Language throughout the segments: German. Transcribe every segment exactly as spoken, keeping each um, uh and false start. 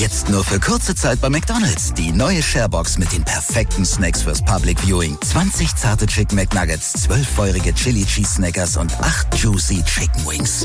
Jetzt nur für kurze Zeit bei McDonald's. Die neue Sharebox mit den perfekten Snacks fürs Public Viewing. zwanzig zarte Chicken McNuggets, zwölf feurige Chili Cheese Snackers und acht Juicy Chicken Wings.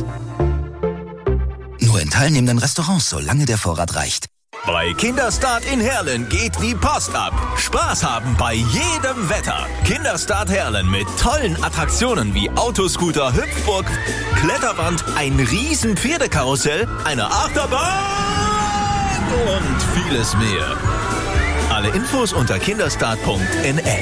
Nur in teilnehmenden Restaurants, solange der Vorrat reicht. Bei Kinderstart in Herlen geht die Post ab. Spaß haben bei jedem Wetter. Kinderstart Herlen mit tollen Attraktionen wie Autoscooter, Hüpfburg, Kletterwand, ein riesen Pferdekarussell, eine Achterbahn und vieles mehr. Alle Infos unter kinderstart punkt n l.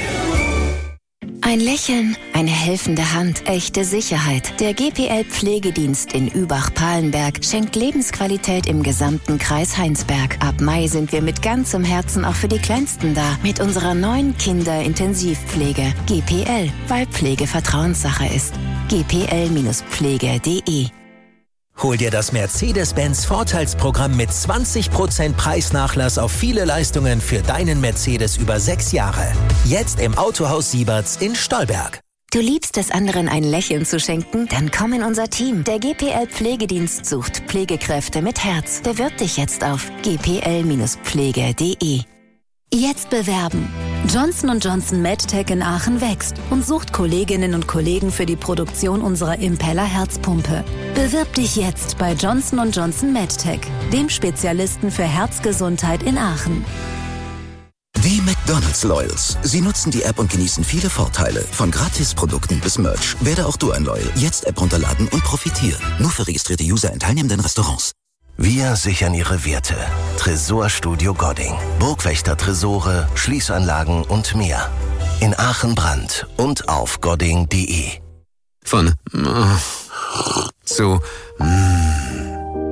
Ein Lächeln, eine helfende Hand, echte Sicherheit. Der G P L-Pflegedienst in Übach-Palenberg schenkt Lebensqualität im gesamten Kreis Heinsberg. Ab Mai sind wir mit ganzem Herzen auch für die Kleinsten da. Mit unserer neuen Kinderintensivpflege. G P L, weil Pflege Vertrauenssache ist. g p l Pflege punkt d e. Hol dir das Mercedes-Benz Vorteilsprogramm mit zwanzig Prozent Preisnachlass auf viele Leistungen für deinen Mercedes über sechs Jahre. Jetzt im Autohaus Sieberts in Stolberg. Du liebst es, anderen ein Lächeln zu schenken? Dann komm in unser Team. Der G P L-Pflegedienst sucht Pflegekräfte mit Herz. Bewirb dich jetzt auf g p l Pflege punkt d e. Jetzt bewerben. Johnson und Johnson MedTech in Aachen wächst und sucht Kolleginnen und Kollegen für die Produktion unserer Impeller-Herzpumpe. Bewirb dich jetzt bei Johnson und Johnson MedTech, dem Spezialisten für Herzgesundheit in Aachen. Die McDonald's Loyals. Sie nutzen die App und genießen viele Vorteile. Von Gratisprodukten bis Merch. Werde auch du ein Loyal. Jetzt App runterladen und profitieren. Nur für registrierte User in teilnehmenden Restaurants. Wir sichern Ihre Werte. Tresorstudio Godding. Burgwächter Tresore, Schließanlagen und mehr. In Aachen-Brand und auf godding punkt d e. Von mm, zu mm.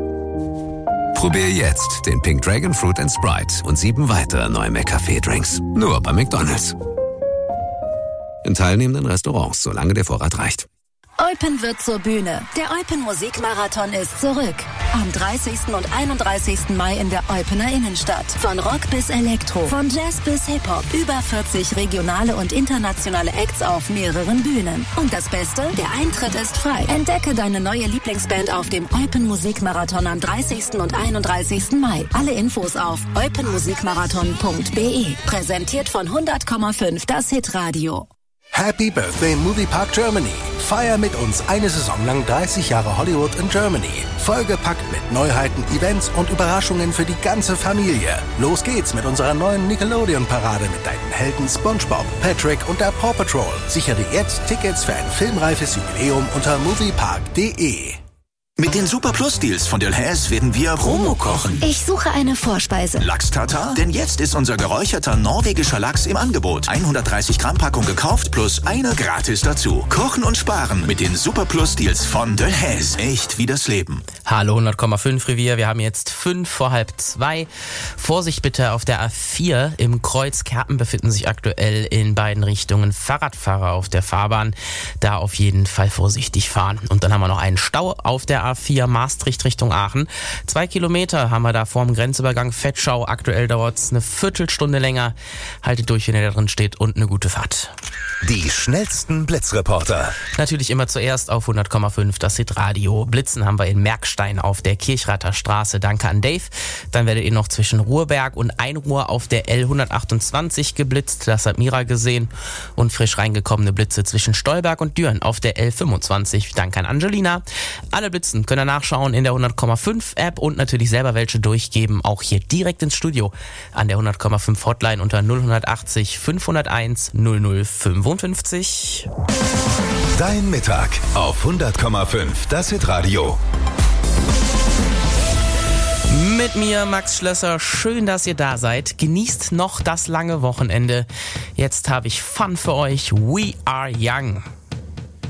Probier jetzt den Pink Dragon Fruit and Sprite und sieben weitere neue McCafé-Drinks. Nur bei McDonald's. In teilnehmenden Restaurants, solange der Vorrat reicht. Eupen wird zur Bühne. Der Eupen Musikmarathon ist zurück. Am dreißigsten und einunddreißigsten Mai in der Eupener Innenstadt. Von Rock bis Elektro, von Jazz bis Hip-Hop. Über vierzig regionale und internationale Acts auf mehreren Bühnen. Und das Beste? Der Eintritt ist frei. Entdecke deine neue Lieblingsband auf dem Eupen Musikmarathon am dreißigsten und einunddreißigsten Mai. Alle Infos auf eupen musikmarathon punkt b e. Präsentiert von hundert Komma fünf, das Hitradio. Happy Birthday Movie Park Germany. Feier mit uns eine Saison lang dreißig Jahre Hollywood in Germany. Vollgepackt mit Neuheiten, Events und Überraschungen für die ganze Familie. Los geht's mit unserer neuen Nickelodeon-Parade mit deinen Helden SpongeBob, Patrick und der Paw Patrol. Sichere jetzt Tickets für ein filmreifes Jubiläum unter moviepark punkt d e. Mit den Super Plus Deals von Delhaize werden wir Promo kochen. Ich suche eine Vorspeise. Lachs-Tatar? Denn jetzt ist unser geräucherter norwegischer Lachs im Angebot. hundertdreißig Gramm Packung gekauft plus eine gratis dazu. Kochen und sparen mit den Super Plus Deals von Delhaize. Echt wie das Leben. Hallo hundert Komma fünf Revier, wir haben jetzt fünf vor halb zwei. Vorsicht bitte auf der A vier. Im Kreuz Kerpen befinden sich aktuell in beiden Richtungen Fahrradfahrer auf der Fahrbahn. Da auf jeden Fall vorsichtig fahren. Und dann haben wir noch einen Stau auf der A vier Maastricht Richtung Aachen. Zwei Kilometer haben wir da vorm Grenzübergang Fettschau. Aktuell dauert es eine Viertelstunde länger. Haltet durch, wenn ihr da drin steht, und eine gute Fahrt. Die schnellsten Blitzreporter. Natürlich immer zuerst auf hundert Komma fünf das Hitradio. Blitzen haben wir in Merkstein auf der Kirchrather Straße. Danke an Dave. Dann werdet ihr noch zwischen Ruhrberg und Einruhr auf der L hundertachtundzwanzig geblitzt. Das hat Mira gesehen. Und frisch reingekommene Blitze zwischen Stolberg und Düren auf der L fünfundzwanzig. Danke an Angelina. Alle Blitzen könnt ihr nachschauen in der hundert Komma fünf App und natürlich selber welche durchgeben. Auch hier direkt ins Studio an der hundert Komma fünf Hotline unter null achtzig fünfhunderteins null null fünfundfünfzig. Dein Mittag auf hundert Komma fünf, das Hitradio. Mit mir, Max Schlösser. Schön, dass ihr da seid. Genießt noch das lange Wochenende. Jetzt habe ich Fun für euch. We are young.